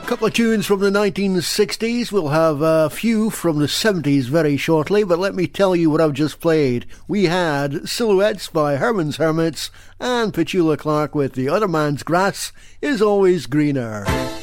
Couple of tunes from the 1960s. We'll have a few from the 70s very shortly, but let me tell you what I've just played. We had Silhouettes by Herman's Hermits and Petula Clark with The Other Man's Grass Is Always Greener.